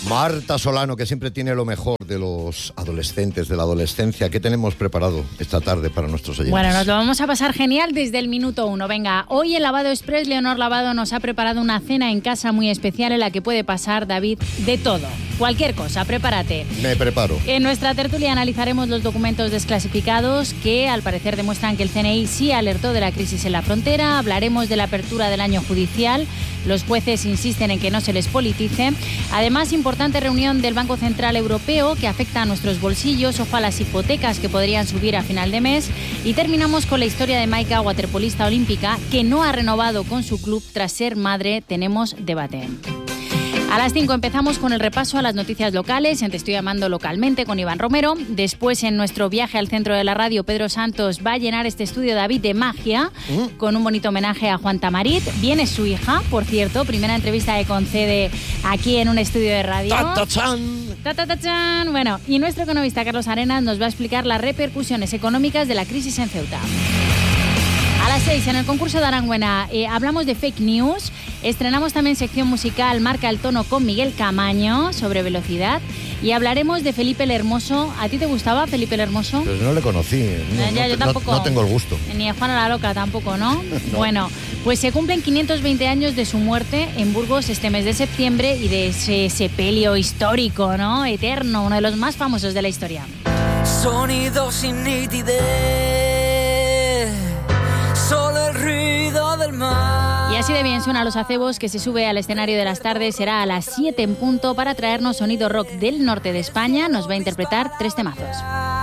Marta Solano, que siempre tiene lo mejor de los adolescentes, de la adolescencia. ¿Qué tenemos preparado esta tarde para nuestros oyentes? Bueno, nos lo vamos a pasar genial desde el minuto 1. Venga, hoy en Lavado Express, Leonor Lavado nos ha preparado una cena en casa muy especial en la que puede pasar, David, de todo. Cualquier cosa, prepárate. Me preparo. En nuestra tertulia analizaremos los documentos desclasificados que al parecer demuestran que el CNI sí alertó de la crisis en la frontera. Hablaremos de la apertura del año judicial. Los jueces insisten en que no se les politice. Además, importante reunión del Banco Central Europeo que afecta a nuestros bolsillos. Ojo a las hipotecas que podrían subir a final de mes. Y terminamos con la historia de Maika, waterpolista olímpica, que no ha renovado con su club tras ser madre. Tenemos debate. A las 5 empezamos con el repaso a las noticias locales en Te Estoy Llamando Localmente con Iván Romero. Después, en nuestro viaje al centro de la radio, Pedro Santos va a llenar este estudio, David, de magia con un bonito homenaje a Juan Tamarit. Viene su hija, por cierto, primera entrevista que concede aquí en un estudio de radio. ¡Ta-ta-chan! Bueno, y nuestro economista Carlos Arenas nos va a explicar las repercusiones económicas de la crisis en Ceuta. A las 6, en el concurso de Aranguena, hablamos de fake news. Estrenamos también sección musical Marca el Tono con Miguel Camaño sobre velocidad. Y hablaremos de Felipe el Hermoso. ¿A ti te gustaba Felipe el Hermoso? Pues no le conocí. Yo tampoco. No tengo el gusto. Ni a Juana la Loca tampoco, ¿no? No. Bueno, pues se cumplen 520 años de su muerte en Burgos este mes de septiembre y de ese sepelio histórico, ¿no? Eterno, uno de los más famosos de la historia. Sonido sin nitidez, solo el ruido del mar. Y así de bien suena Los Acebos, que se sube al escenario de las tardes. Será a las 7 en punto para traernos sonido rock del norte de España. Nos va a interpretar 3 temazos.